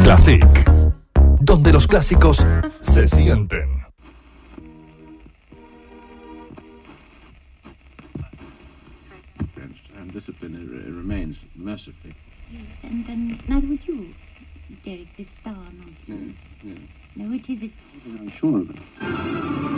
Classic, donde los clásicos se sienten. And discipline remains mercifully. Yes, and neither would you, Derek, this star nonsense. Yeah. No, it isn't. I'm sure of it.